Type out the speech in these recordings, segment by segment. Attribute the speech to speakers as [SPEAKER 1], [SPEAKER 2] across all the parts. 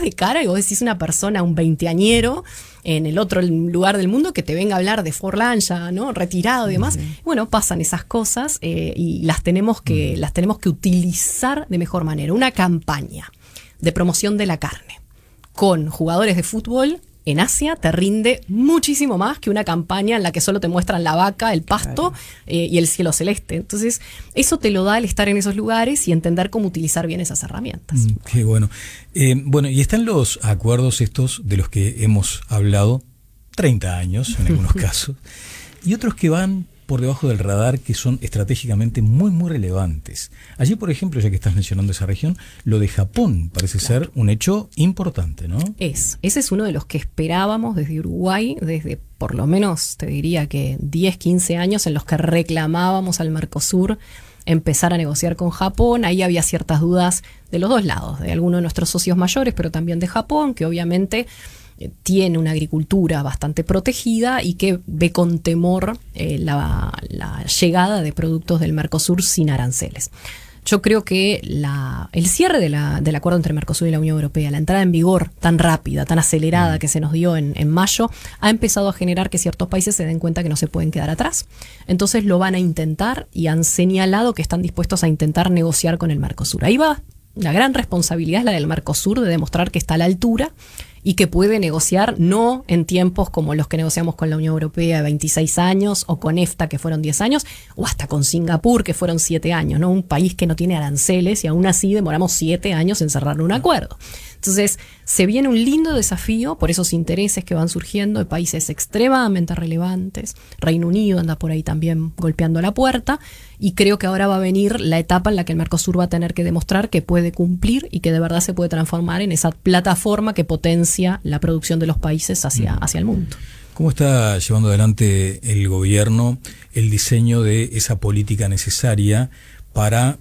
[SPEAKER 1] de cara y vos decís una persona, un veinteañero, en el otro lugar del mundo que te venga a hablar de Forlán ya, ¿no? Retirado y demás. Bueno, pasan esas cosas y las tenemos que utilizar de mejor manera. Una campaña de promoción de la carne con jugadores de fútbol en Asia te rinde muchísimo más que una campaña en la que solo te muestran la vaca, el pasto y el cielo celeste. Entonces, eso te lo da el estar en esos lugares y entender cómo utilizar bien esas herramientas.
[SPEAKER 2] Qué bueno. Bueno, y están los acuerdos estos de los que hemos hablado, 30 años en algunos casos, y otros que van por debajo del radar, que son estratégicamente muy, muy relevantes. Allí, por ejemplo, ya que estás mencionando esa región, lo de Japón parece ser un hecho importante, ¿no? Ese
[SPEAKER 1] es uno de los que esperábamos desde Uruguay, desde por lo menos, te diría que 10, 15 años en los que reclamábamos al Mercosur empezar a negociar con Japón. Ahí había ciertas dudas de los dos lados, de algunos de nuestros socios mayores, pero también de Japón, que obviamente tiene una agricultura bastante protegida y que ve con temor la llegada de productos del Mercosur sin aranceles. Yo creo que el cierre del acuerdo entre Mercosur y la Unión Europea, la entrada en vigor tan rápida, tan acelerada que se nos dio en mayo, ha empezado a generar que ciertos países se den cuenta que no se pueden quedar atrás. Entonces lo van a intentar y han señalado que están dispuestos a intentar negociar con el Mercosur. Ahí va la gran responsabilidad, es la del Mercosur, de demostrar que está a la altura y que puede negociar no en tiempos como los que negociamos con la Unión Europea de 26 años o con EFTA que fueron 10 años o hasta con Singapur que fueron 7 años, ¿no? Un país que no tiene aranceles y aún así demoramos 7 años en cerrar un acuerdo. Entonces se viene un lindo desafío por esos intereses que van surgiendo de países extremadamente relevantes. Reino Unido anda por ahí también golpeando la puerta y creo que ahora va a venir la etapa en la que el Mercosur va a tener que demostrar que puede cumplir y que de verdad se puede transformar en esa plataforma que potencia la producción de los países hacia el mundo.
[SPEAKER 2] ¿Cómo está llevando adelante el gobierno el diseño de esa política necesaria para,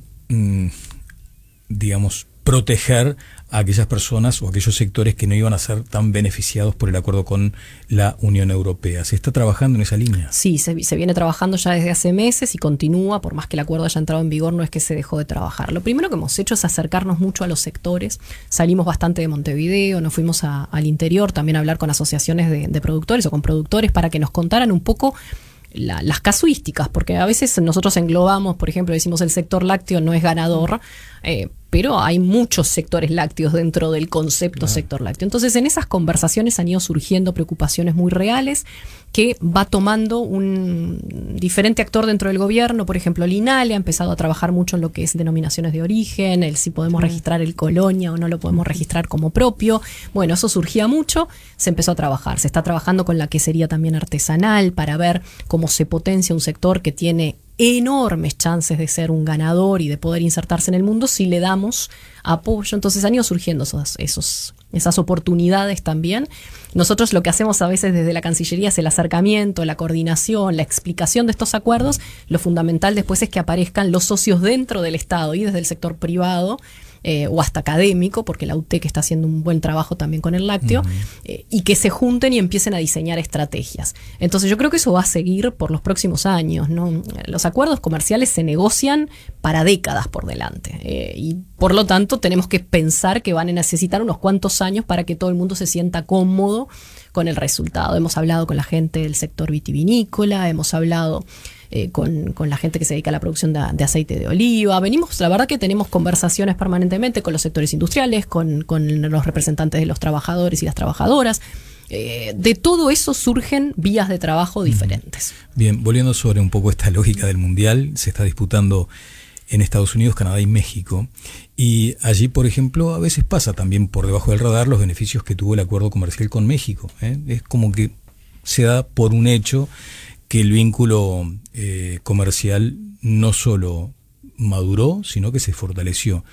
[SPEAKER 2] digamos, proteger a aquellas personas o aquellos sectores que no iban a ser tan beneficiados por el acuerdo con la Unión Europea? ¿Se está trabajando en esa línea?
[SPEAKER 1] Sí, se viene trabajando ya desde hace meses y continúa, por más que el acuerdo haya entrado en vigor, no es que se dejó de trabajar. Lo primero que hemos hecho es acercarnos mucho a los sectores. Salimos bastante de Montevideo, nos fuimos al interior también a hablar con asociaciones de productores o con productores para que nos contaran un poco las casuísticas, porque a veces nosotros englobamos, por ejemplo, decimos el sector lácteo no es ganador, pero hay muchos sectores lácteos dentro del concepto sector lácteo. Entonces, en esas conversaciones han ido surgiendo preocupaciones muy reales que va tomando un diferente actor dentro del gobierno. Por ejemplo, el INALE ha empezado a trabajar mucho en lo que es denominaciones de origen, el si podemos registrar el Colonia o no lo podemos registrar como propio. Bueno, eso surgía mucho, se empezó a trabajar. Se está trabajando con la quesería también artesanal para ver cómo se potencia un sector que tiene enormes chances de ser un ganador y de poder insertarse en el mundo si le damos apoyo. Entonces han ido surgiendo esas oportunidades también. Nosotros lo que hacemos a veces desde la Cancillería es el acercamiento, la coordinación, la explicación de estos acuerdos. Lo fundamental después es que aparezcan los socios dentro del Estado y desde el sector privado o hasta académico, porque la UTEC está haciendo un buen trabajo también con el lácteo, y que se junten y empiecen a diseñar estrategias. Entonces yo creo que eso va a seguir por los próximos años, ¿no? Los acuerdos comerciales se negocian para décadas por delante, y por lo tanto tenemos que pensar que van a necesitar unos cuantos años para que todo el mundo se sienta cómodo con el resultado. Hemos hablado con la gente del sector vitivinícola, hemos hablado con la gente que se dedica a la producción de aceite de oliva. La verdad que tenemos conversaciones permanentemente con los sectores industriales, con los representantes de los trabajadores y las trabajadoras. De todo eso surgen vías de trabajo diferentes.
[SPEAKER 2] Bien, volviendo sobre un poco esta lógica del mundial, se está disputando en Estados Unidos, Canadá y México, y allí, por ejemplo, a veces pasa también por debajo del radar los beneficios que tuvo el acuerdo comercial con México. Es como que se da por un hecho que el vínculo comercial no solo maduró, sino que se fortaleció.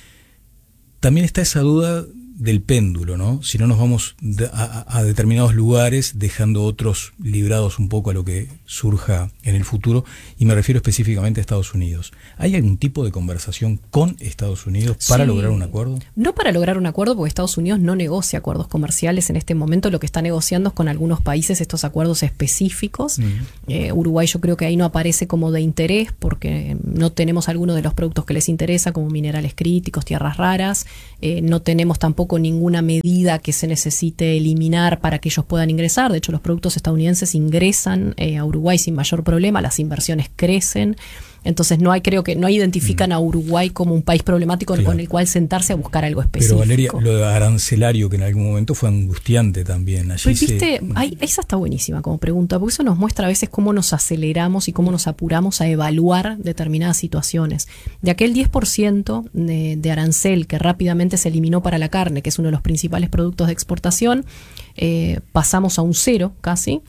[SPEAKER 2] También está esa duda del péndulo, ¿no? Si no nos vamos a determinados lugares, dejando otros librados un poco a lo que surja en el futuro, y me refiero específicamente a Estados Unidos. ¿Hay algún tipo de conversación con Estados Unidos para lograr un acuerdo?
[SPEAKER 1] No para lograr un acuerdo, porque Estados Unidos no negocia acuerdos comerciales en este momento. Lo que está negociando es con algunos países estos acuerdos específicos. Uruguay yo creo que ahí no aparece como de interés, porque no tenemos alguno de los productos que les interesa, como minerales críticos, tierras raras. No tenemos tampoco tampoco ninguna medida que se necesite eliminar para que ellos puedan ingresar. De hecho, los productos estadounidenses ingresan a Uruguay sin mayor problema, las inversiones crecen. Entonces creo que no identifican a Uruguay como un país problemático con el cual sentarse a buscar algo específico.
[SPEAKER 2] Pero Valeria, lo de arancelario, que en algún momento fue angustiante también. Allí
[SPEAKER 1] esa está buenísima como pregunta, porque eso nos muestra a veces cómo nos aceleramos y cómo nos apuramos a evaluar determinadas situaciones. De aquel 10% de arancel que rápidamente se eliminó para la carne, que es uno de los principales productos de exportación, pasamos a un 0 casi.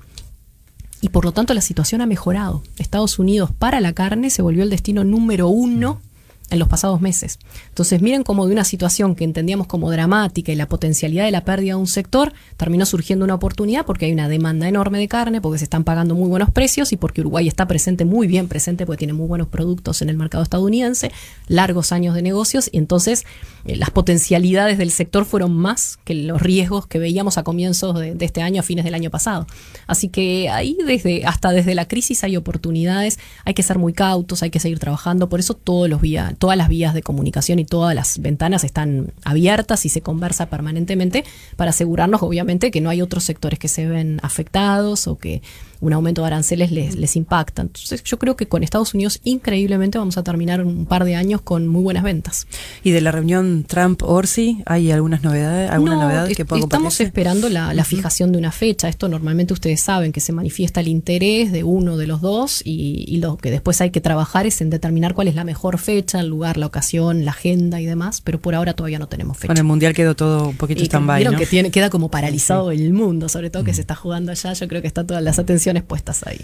[SPEAKER 1] Y por lo tanto la situación ha mejorado. Estados Unidos para la carne se volvió el destino número 1 en los pasados meses. Entonces miren cómo de una situación que entendíamos como dramática y la potencialidad de la pérdida de un sector, terminó surgiendo una oportunidad porque hay una demanda enorme de carne, porque se están pagando muy buenos precios y porque Uruguay está presente, muy bien presente, porque tiene muy buenos productos en el mercado estadounidense, largos años de negocios, y entonces las potencialidades del sector fueron más que los riesgos que veíamos a comienzos de este año, a fines del año pasado. Así que ahí desde la crisis hay oportunidades, hay que ser muy cautos, hay que seguir trabajando, por eso todas las vías de comunicación y todas las ventanas están abiertas y se conversa permanentemente para asegurarnos, obviamente, que no hay otros sectores que se ven afectados o que un aumento de aranceles les impacta. Entonces yo creo que con Estados Unidos increíblemente vamos a terminar un par de años con muy buenas ventas.
[SPEAKER 3] ¿Y de la reunión Trump-Orsi hay algunas novedades? ¿Alguna novedad que pueda compartirse?
[SPEAKER 1] Estamos esperando la fijación de una fecha. Esto normalmente ustedes saben que se manifiesta el interés de uno de los dos y lo que después hay que trabajar es en determinar cuál es la mejor fecha, el lugar, la ocasión, la agenda y demás, pero por ahora todavía no tenemos fecha.
[SPEAKER 3] Con el Mundial quedó todo un poquito stand-by,
[SPEAKER 1] vieron,
[SPEAKER 3] ¿no?
[SPEAKER 1] Que queda como paralizado el mundo, sobre todo que se está jugando allá. Yo creo que están todas las atenciones puestas ahí.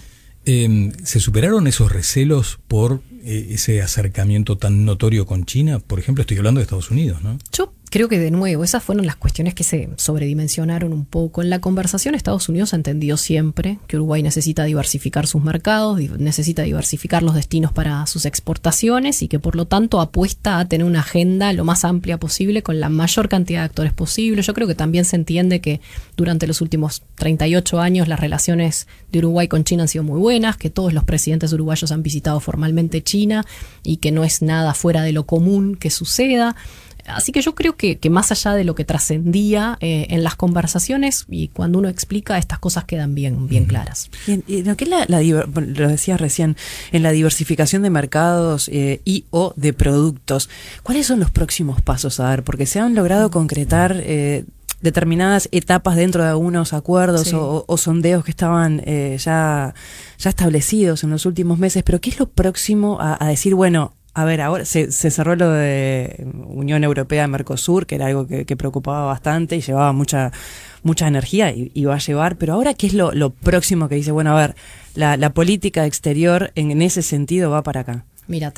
[SPEAKER 2] ¿Se superaron esos recelos por ese acercamiento tan notorio con China? Por ejemplo, estoy hablando de Estados Unidos, ¿no?
[SPEAKER 1] Yo creo que de nuevo, esas fueron las cuestiones que se sobredimensionaron un poco. En la conversación, Estados Unidos ha entendido siempre que Uruguay necesita diversificar sus mercados, necesita diversificar los destinos para sus exportaciones y que por lo tanto apuesta a tener una agenda lo más amplia posible con la mayor cantidad de actores posible. Yo creo que también se entiende que durante los últimos 38 años las relaciones de Uruguay con China han sido muy buenas, que todos los presidentes uruguayos han visitado formalmente China y que no es nada fuera de lo común que suceda. Así que yo creo que más allá de lo que trascendía en las conversaciones y cuando uno explica, estas cosas quedan bien claras.
[SPEAKER 3] Y lo que es lo decías recién, en la diversificación de mercados y o de productos, ¿cuáles son los próximos pasos a dar? Porque se han logrado concretar determinadas etapas dentro de algunos acuerdos o sondeos que estaban ya establecidos en los últimos meses, pero ¿qué es lo próximo a decir, bueno, a ver, ahora se cerró lo de Unión Europea-Mercosur, que era algo que preocupaba bastante y llevaba mucha energía y va a llevar, pero ahora ¿qué es lo próximo que dice, bueno, a ver, la política exterior en ese sentido va para acá?
[SPEAKER 1] Mira,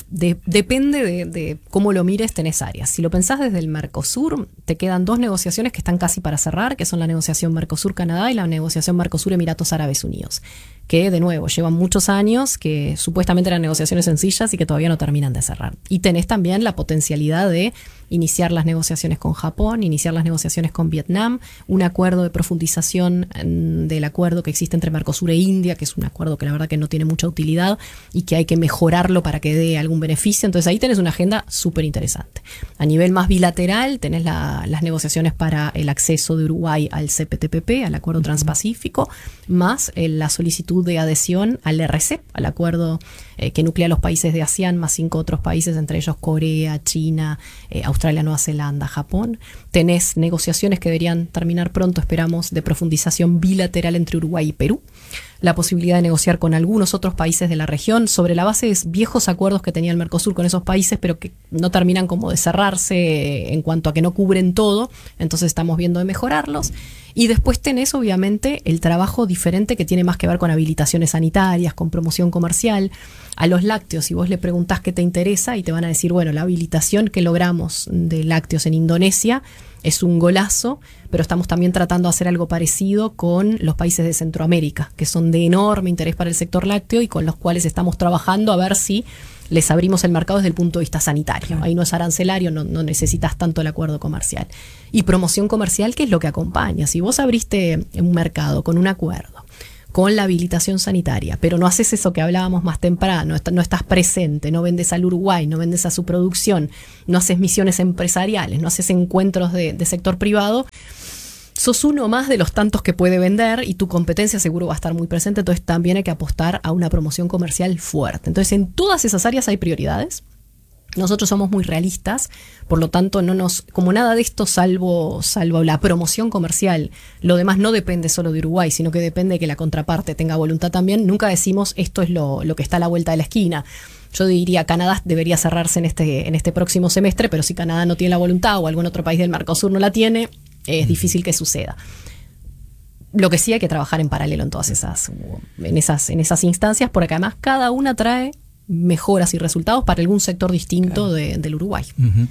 [SPEAKER 1] depende de cómo lo mires, tenés áreas. Si lo pensás desde el Mercosur, te quedan 2 negociaciones que están casi para cerrar, que son la negociación Mercosur-Canadá y la negociación Mercosur-Emiratos Árabes Unidos, que de nuevo llevan muchos años, que supuestamente eran negociaciones sencillas y que todavía no terminan de cerrar. Y tenés también la potencialidad de iniciar las negociaciones con Japón, iniciar las negociaciones con Vietnam, un acuerdo de profundización del acuerdo que existe entre Mercosur e India, que es un acuerdo que la verdad que no tiene mucha utilidad y que hay que mejorarlo para que dé algún beneficio. Entonces ahí tenés una agenda súper interesante. A nivel más bilateral tenés las negociaciones para el acceso de Uruguay al CPTPP, al Acuerdo Transpacífico, más la solicitud de adhesión al RCEP, al acuerdo que nuclea a los países de ASEAN, más 5 otros países, entre ellos Corea, China, Australia, Nueva Zelanda, Japón. Tenés negociaciones que deberían terminar pronto, esperamos, de profundización bilateral entre Uruguay y Perú. La posibilidad de negociar con algunos otros países de la región sobre la base de viejos acuerdos que tenía el Mercosur con esos países, pero que no terminan como de cerrarse en cuanto a que no cubren todo. Entonces estamos viendo de mejorarlos. Y después tenés obviamente el trabajo diferente que tiene más que ver con habilitaciones sanitarias, con promoción comercial. A los lácteos, si vos le preguntás qué te interesa y te van a decir, bueno, la habilitación que logramos de lácteos en Indonesia es un golazo, pero estamos también tratando de hacer algo parecido con los países de Centroamérica, que son de enorme interés para el sector lácteo y con los cuales estamos trabajando a ver si les abrimos el mercado desde el punto de vista sanitario. Ahí no es arancelario, no necesitas tanto el acuerdo comercial. Y promoción comercial, ¿qué es lo que acompaña? Si vos abriste un mercado con un acuerdo, con la habilitación sanitaria, pero no haces eso que hablábamos más temprano, no estás presente, no vendes al Uruguay, no vendes a su producción, no haces misiones empresariales, no haces encuentros de sector privado, sos uno más de los tantos que puede vender y tu competencia seguro va a estar muy presente, entonces también hay que apostar a una promoción comercial fuerte. Entonces en todas esas áreas hay prioridades. Nosotros somos muy realistas, por lo tanto como nada de esto salvo la promoción comercial, lo demás no depende solo de Uruguay, sino que depende de que la contraparte tenga voluntad también. Nunca decimos esto es lo que está a la vuelta de la esquina. Yo diría Canadá debería cerrarse en este próximo semestre, pero si Canadá no tiene la voluntad o algún otro país del Mercosur no la tiene, es difícil que suceda. Lo que sí hay que trabajar en paralelo en todas esas instancias, porque además cada una trae mejoras y resultados para algún sector distinto del Uruguay.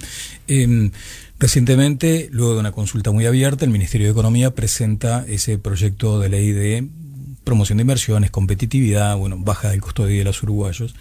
[SPEAKER 2] Recientemente, luego de una consulta muy abierta, el Ministerio de Economía presenta ese proyecto de ley de promoción de inversiones, competitividad, baja del costo de vida de los uruguayos.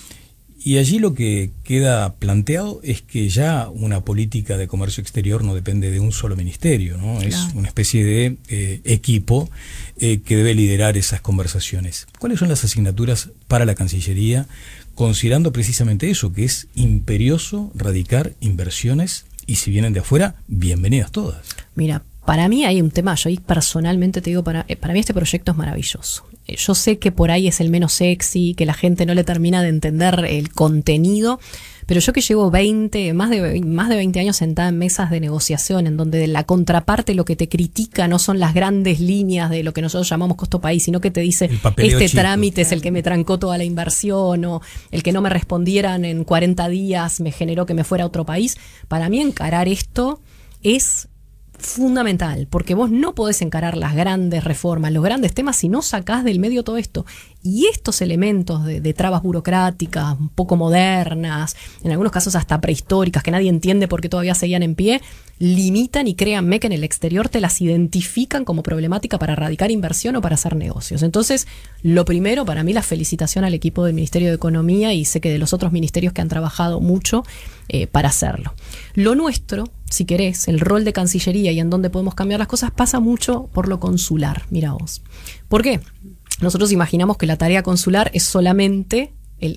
[SPEAKER 2] Y allí lo que queda planteado es que ya una política de comercio exterior no depende de un solo ministerio, ¿no? Es una especie de equipo que debe liderar esas conversaciones. ¿Cuáles son las asignaturas para la Cancillería, considerando precisamente eso, que es imperioso radicar inversiones y si vienen de afuera, bienvenidas todas?
[SPEAKER 1] Mira, para mí hay un tema, yo ahí personalmente te digo, para mí este proyecto es maravilloso. Yo sé que por ahí es el menos sexy, que la gente no le termina de entender el contenido, pero yo que llevo más de 20 años sentada en mesas de negociación, en donde la contraparte lo que te critica no son las grandes líneas de lo que nosotros llamamos costo país, sino que te dice este trámite es el que me trancó toda la inversión, o el que no me respondieran en 40 días me generó que me fuera a otro país. Para mí encarar esto es fundamental, porque vos no podés encarar las grandes reformas, los grandes temas si no sacás del medio todo esto. Y estos elementos de trabas burocráticas, un poco modernas, en algunos casos hasta prehistóricas, que nadie entiende por qué todavía seguían en pie, limitan y créanme que en el exterior te las identifican como problemática para radicar inversión o para hacer negocios. Entonces, lo primero, para mí, la felicitación al equipo del Ministerio de Economía y sé que de los otros ministerios que han trabajado mucho para hacerlo. Lo nuestro, si querés, el rol de Cancillería y en dónde podemos cambiar las cosas, pasa mucho por lo consular. Mira vos. ¿Por qué? Nosotros imaginamos que la tarea consular es solamente la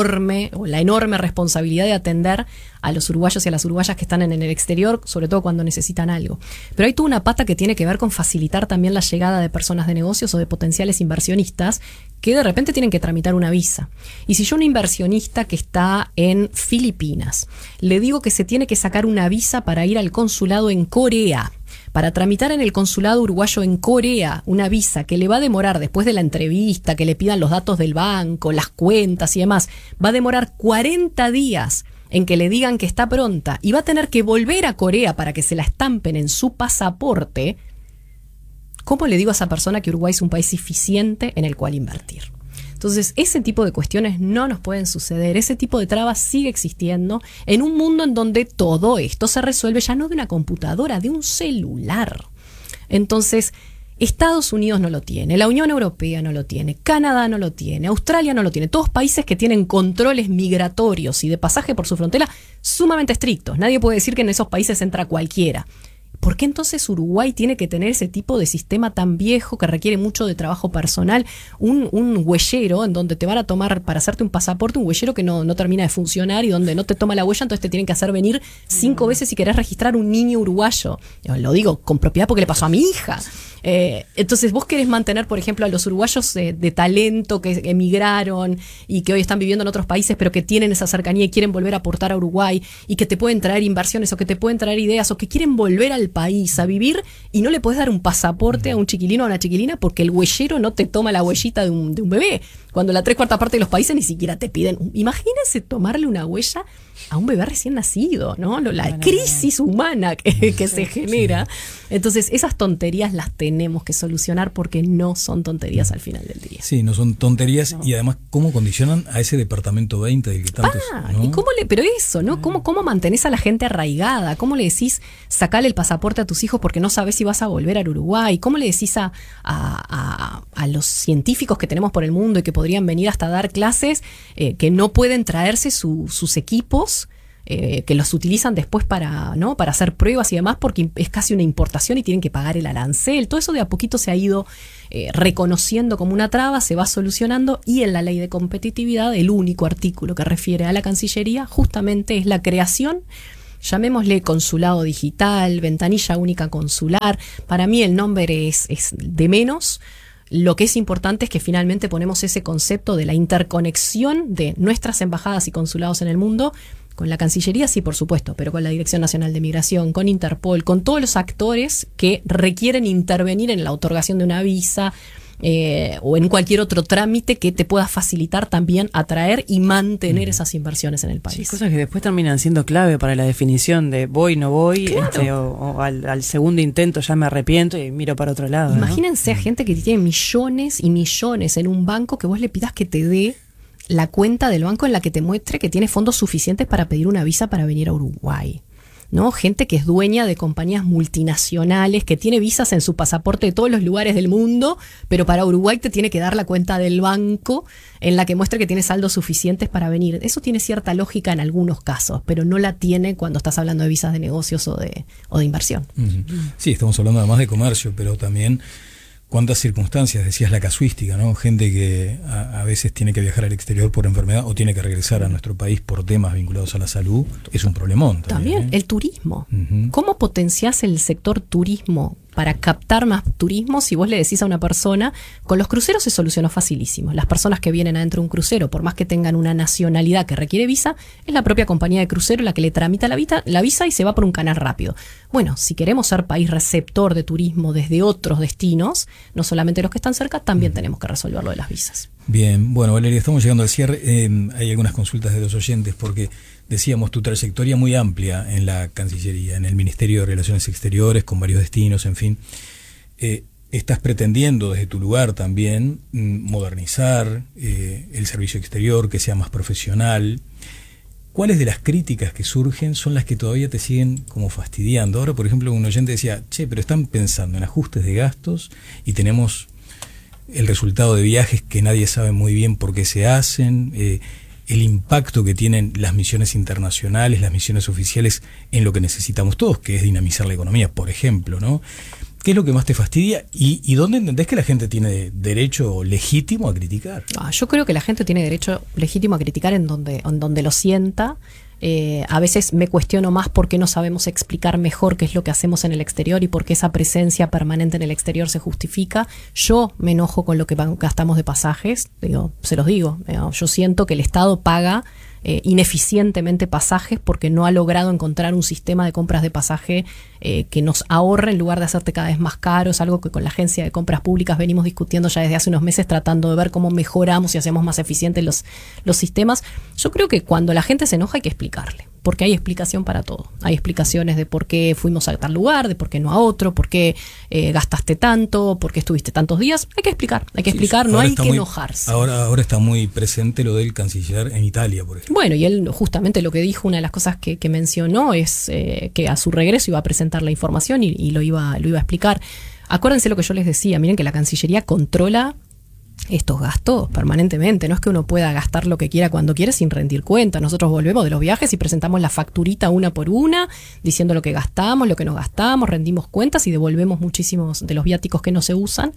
[SPEAKER 1] enorme responsabilidad de atender a los uruguayos y a las uruguayas que están en el exterior, sobre todo cuando necesitan algo. Pero hay toda una pata que tiene que ver con facilitar también la llegada de personas de negocios o de potenciales inversionistas que de repente tienen que tramitar una visa. Y si yo a un inversionista que está en Filipinas le digo que se tiene que sacar una visa para ir al consulado en Corea, para tramitar en el consulado uruguayo en Corea una visa que le va a demorar, después de la entrevista, que le pidan los datos del banco, las cuentas y demás, va a demorar 40 días en que le digan que está pronta y va a tener que volver a Corea para que se la estampen en su pasaporte, ¿cómo le digo a esa persona que Uruguay es un país eficiente en el cual invertir? Entonces, ese tipo de cuestiones no nos pueden suceder, ese tipo de trabas sigue existiendo en un mundo en donde todo esto se resuelve ya no de una computadora, de un celular. Entonces, Estados Unidos no lo tiene, la Unión Europea no lo tiene, Canadá no lo tiene, Australia no lo tiene, todos países que tienen controles migratorios y de pasaje por su frontera sumamente estrictos. Nadie puede decir que en esos países entra cualquiera. ¿Por qué entonces Uruguay tiene que tener ese tipo de sistema tan viejo que requiere mucho de trabajo personal? Un huellero en donde te van a tomar para hacerte un pasaporte, un huellero que no termina de funcionar y donde no te toma la huella, entonces te tienen que hacer venir 5 veces si querés registrar un niño uruguayo. Lo digo con propiedad porque le pasó a mi hija. Entonces vos querés mantener, por ejemplo, a los uruguayos de talento que emigraron y que hoy están viviendo en otros países pero que tienen esa cercanía y quieren volver a aportar a Uruguay y que te pueden traer inversiones o que te pueden traer ideas o que quieren volver al país a vivir y no le podés dar un pasaporte a un chiquilino o a una chiquilina porque el huellero no te toma la huellita de un bebé, cuando la 3/4 parte de los países ni siquiera te piden. Imagínense tomarle una huella a un bebé recién nacido, ¿no? La crisis humana que se genera. Entonces, esas tonterías las tenemos que solucionar porque no son tonterías al final del día.
[SPEAKER 2] Sí, no son tonterías y además cómo condicionan a ese departamento 20 del que tantos, ¿no?
[SPEAKER 1] ¿Y pero eso, ¿no? ¿Cómo mantenés a la gente arraigada? ¿Cómo le decís sacale el pasaporte a tus hijos porque no sabés si vas a volver al Uruguay? ¿Cómo le decís a los científicos que tenemos por el mundo y que podrían venir hasta dar clases que no pueden traerse sus equipos que los utilizan después para hacer pruebas y demás, porque es casi una importación y tienen que pagar el arancel. Todo eso de a poquito se ha ido reconociendo como una traba, se va solucionando, y en la ley de competitividad el único artículo que refiere a la Cancillería justamente es la creación, llamémosle consulado digital, ventanilla única consular. Para mí el nombre es de menos. Lo que es importante es que finalmente ponemos ese concepto de la interconexión de nuestras embajadas y consulados en el mundo, con la Cancillería, sí, por supuesto, pero con la Dirección Nacional de Migración, con Interpol, con todos los actores que requieren intervenir en la otorgación de una visa, o en cualquier otro trámite que te pueda facilitar también atraer y mantener esas inversiones en el país.
[SPEAKER 3] Sí, cosas que después terminan siendo clave para la definición de voy, no voy,
[SPEAKER 1] claro.
[SPEAKER 3] o al segundo intento ya me arrepiento y miro para otro lado.
[SPEAKER 1] Imagínense a gente que tiene millones y millones en un banco, que vos le pidas que te dé la cuenta del banco en la que te muestre que tiene fondos suficientes para pedir una visa para venir a Uruguay, ¿no? Gente que es dueña de compañías multinacionales, que tiene visas en su pasaporte de todos los lugares del mundo, pero para Uruguay te tiene que dar la cuenta del banco en la que muestre que tiene saldos suficientes para venir. Eso tiene cierta lógica en algunos casos, pero no la tiene cuando estás hablando de visas de negocios o de inversión.
[SPEAKER 2] Sí, estamos hablando además de comercio, pero también cuántas circunstancias, decías la casuística, ¿no? Gente que a veces tiene que viajar al exterior por enfermedad o tiene que regresar a nuestro país por temas vinculados a la salud, es un problemón también.
[SPEAKER 1] El turismo. ¿Cómo potenciás el sector turismo para captar más turismo? Si vos le decís a una persona, con los cruceros se solucionó facilísimo. Las personas que vienen adentro de un crucero, por más que tengan una nacionalidad que requiere visa, es la propia compañía de crucero la que le tramita la visa y se va por un canal rápido. Bueno, si queremos ser país receptor de turismo desde otros destinos, no solamente los que están cerca, también tenemos que resolver lo de las visas.
[SPEAKER 2] Bien, bueno, Valeria, estamos llegando al cierre. Hay algunas consultas de los oyentes porque decíamos tu trayectoria muy amplia en la Cancillería, en el Ministerio de Relaciones Exteriores, con varios destinos, en fin. Estás pretendiendo desde tu lugar también modernizar el servicio exterior, que sea más profesional. ¿Cuáles de las críticas que surgen son las que todavía te siguen como fastidiando? Ahora, por ejemplo, un oyente decía, pero están pensando en ajustes de gastos y tenemos el resultado de viajes que nadie sabe muy bien por qué se hacen, el impacto que tienen las misiones internacionales, las misiones oficiales en lo que necesitamos todos, que es dinamizar la economía, por ejemplo, ¿no? ¿Qué es lo que más te fastidia? ¿Y dónde entendés que la gente tiene derecho legítimo a criticar?
[SPEAKER 1] Yo creo que la gente tiene derecho legítimo a criticar en donde lo sienta. A veces me cuestiono más por qué no sabemos explicar mejor qué es lo que hacemos en el exterior y por qué esa presencia permanente en el exterior se justifica. Yo me enojo con lo que gastamos de pasajes, se los digo. Yo siento que el Estado paga ineficientemente pasajes porque no ha logrado encontrar un sistema de compras de pasaje que nos ahorre en lugar de hacerte cada vez más caro. Es algo que con la Agencia de Compras Públicas venimos discutiendo ya desde hace unos meses, tratando de ver cómo mejoramos y hacemos más eficientes los sistemas. Yo creo que cuando la gente se enoja hay que explicarle, porque hay explicación para todo. Hay explicaciones de por qué fuimos a tal lugar, de por qué no a otro, por qué gastaste tanto, por qué estuviste tantos días. Hay que explicar, no hay que enojarse.
[SPEAKER 2] Ahora está muy presente lo del canciller en Italia, por ejemplo.
[SPEAKER 1] Bueno, y él justamente lo que dijo, una de las cosas que mencionó es que a su regreso iba a presentar la información y lo iba a explicar. Acuérdense lo que yo les decía, miren que la Cancillería controla estos gastos permanentemente. No es que uno pueda gastar lo que quiera cuando quiere sin rendir cuenta. Nosotros volvemos de los viajes y presentamos la facturita una por una, diciendo lo que gastamos, lo que no gastamos, rendimos cuentas y devolvemos muchísimos de los viáticos que no se usan.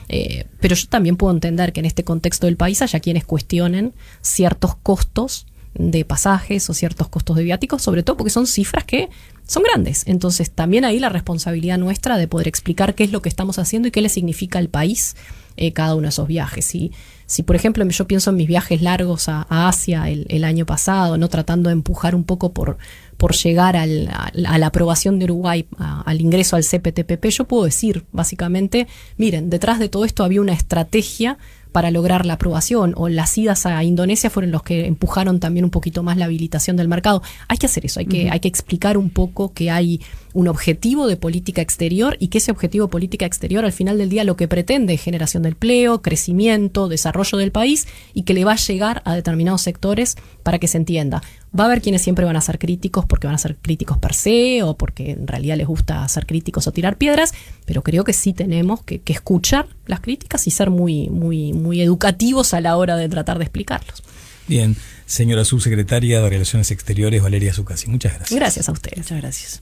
[SPEAKER 1] Pero yo también puedo entender que en este contexto del país haya quienes cuestionen ciertos costos de pasajes o ciertos costos de viáticos, sobre todo porque son cifras que son grandes. Entonces también ahí la responsabilidad nuestra de poder explicar qué es lo que estamos haciendo y qué le significa al país cada uno de esos viajes. Si por ejemplo yo pienso en mis viajes largos a Asia el año pasado, no tratando de empujar un poco por llegar a la aprobación de Uruguay al ingreso al CPTPP, yo puedo decir básicamente, miren, detrás de todo esto había una estrategia para lograr la aprobación, o las idas a Indonesia fueron los que empujaron también un poquito más la habilitación del mercado. Hay que hacer eso, hay que explicar un poco que hay un objetivo de política exterior y que ese objetivo de política exterior al final del día lo que pretende es generación de empleo, crecimiento, desarrollo del país y que le va a llegar a determinados sectores para que se entienda. Va a haber quienes siempre van a ser críticos porque van a ser críticos per se o porque en realidad les gusta ser críticos o tirar piedras, pero creo que sí tenemos que escuchar las críticas y ser muy, muy, muy educativos a la hora de tratar de explicarlos.
[SPEAKER 2] Bien, señora subsecretaria de Relaciones Exteriores, Valeria Zuccasi. Muchas gracias.
[SPEAKER 1] Gracias a ustedes.
[SPEAKER 3] Muchas gracias.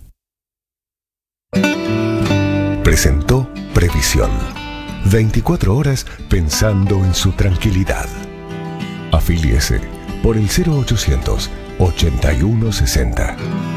[SPEAKER 4] Presentó Previsión. 24 horas pensando en su tranquilidad. Afíliese por el 0800 8160.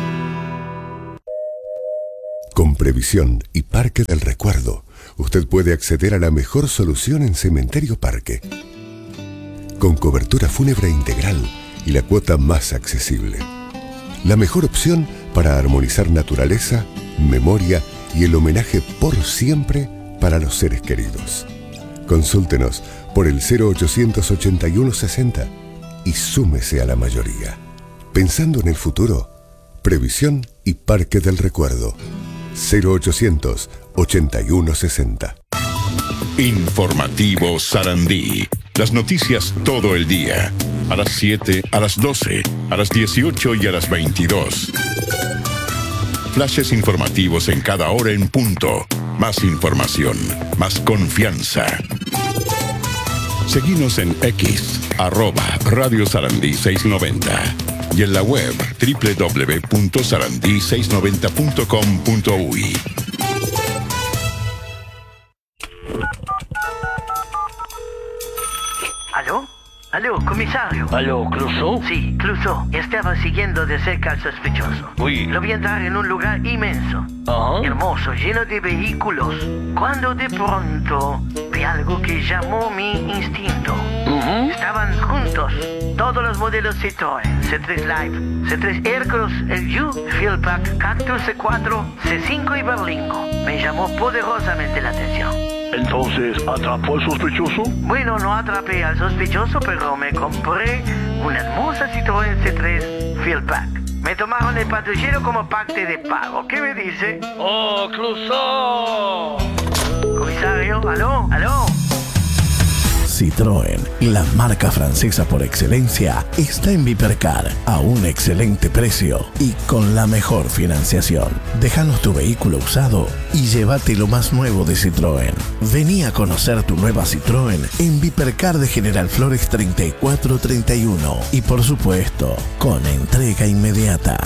[SPEAKER 4] Con Previsión y Parque del Recuerdo, usted puede acceder a la mejor solución en Cementerio Parque. Con cobertura fúnebre integral y la cuota más accesible. La mejor opción para armonizar naturaleza, memoria y el homenaje por siempre para los seres queridos. Consúltenos por el 0800 8160 y súmese a la mayoría. Pensando en el futuro, Previsión y Parque del Recuerdo. 0800 8160.
[SPEAKER 5] Informativo Sarandí. Las noticias todo el día. A las 7, a las 12, a las 18 y a las 22. Flashes informativos en cada hora en punto. Más información, más confianza. Seguinos en X, @Radio Sarandí 690. Y en la web www.sarandí690.com.uy.
[SPEAKER 6] ¿Aló? ¿Aló, comisario?
[SPEAKER 7] ¿Aló, Clouseau?
[SPEAKER 6] Sí, Clouseau. Estaba siguiendo de cerca al sospechoso.
[SPEAKER 7] Uy.
[SPEAKER 6] Lo vi entrar en un lugar inmenso.
[SPEAKER 7] Ajá.
[SPEAKER 6] Hermoso, lleno de vehículos. Cuando de pronto vi algo que llamó mi instinto. Estaban juntos todos los modelos Citroën, C3 Live, C3 Aircross, el U, Fieldback, Cactus C4, C5 y Berlingo. Me llamó poderosamente la atención.
[SPEAKER 7] Entonces, ¿atrapó al sospechoso?
[SPEAKER 6] Bueno, no atrapé al sospechoso, pero me compré una hermosa Citroën C3 Fieldback. Me tomaron el patrullero como parte de pago. ¿Qué me dice?
[SPEAKER 7] ¡Oh, Clouseau!
[SPEAKER 6] Comisario, ¿aló? ¿Aló?
[SPEAKER 8] Citroën, la marca francesa por excelencia, está en Vipercar a un excelente precio y con la mejor financiación. Déjanos tu vehículo usado y llévate lo más nuevo de Citroën. Vení a conocer tu nueva Citroën en Vipercar de General Flores 3431 y por supuesto, con entrega inmediata.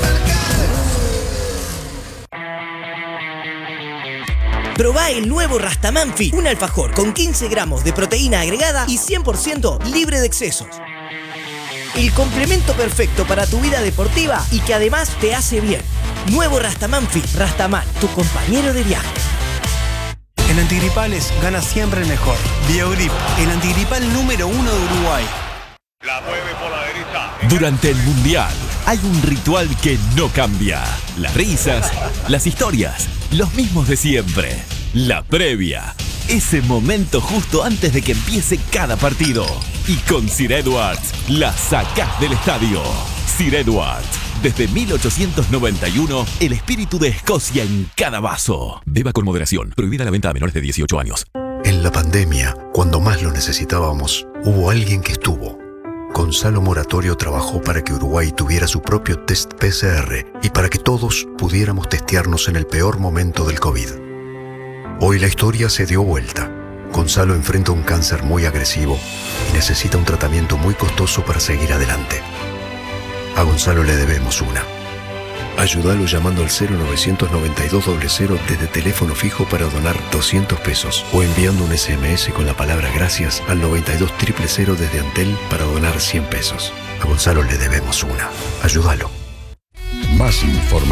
[SPEAKER 9] Probá el nuevo Rastaman Fit, un alfajor con 15 gramos de proteína agregada y 100% libre de excesos. El complemento perfecto para tu vida deportiva y que además te hace bien. Nuevo Rastaman Fit. Rastaman, tu compañero de viaje.
[SPEAKER 10] En antigripales gana siempre el mejor. Biogrip, el antigripal número 1 de Uruguay.
[SPEAKER 5] La mueve por la derecha.
[SPEAKER 11] Durante el Mundial hay un ritual que no cambia. Las risas, las historias, los mismos de siempre. La previa. Ese momento justo antes de que empiece cada partido. Y con Sir Edwards la sacás del estadio. Sir Edwards. Desde 1891, el espíritu de Escocia en cada vaso. Beba con moderación. Prohibida la venta a menores de 18 años.
[SPEAKER 12] En la pandemia, cuando más lo necesitábamos, hubo alguien que estuvo. Gonzalo Moratorio trabajó para que Uruguay tuviera su propio test PCR y para que todos pudiéramos testearnos en el peor momento del COVID. Hoy la historia se dio vuelta. Gonzalo enfrenta un cáncer muy agresivo y necesita un tratamiento muy costoso para seguir adelante. A Gonzalo le debemos una. Ayúdalo llamando al 0992-00 desde teléfono fijo para donar 200 pesos o enviando un SMS con la palabra gracias al 92-000 desde Antel para donar 100 pesos. A Gonzalo le debemos una. Ayúdalo.
[SPEAKER 5] Más información.